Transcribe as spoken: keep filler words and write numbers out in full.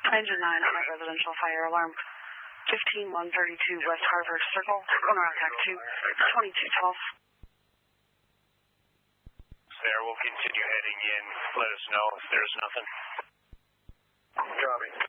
Engine nine on that residential fire alarm. fifteen one thirty-two West Harbor Circle, owner contact two, twenty-two twelve. There, we'll continue heading in. Let us know if there's nothing. Copy.